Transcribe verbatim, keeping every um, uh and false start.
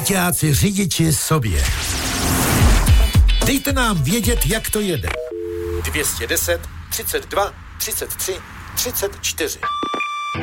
ajťáci, řidiči sobě. Dejte nám vědět, jak to jede. dvě stě deset, třicet dva, třicet tři, třicet čtyři.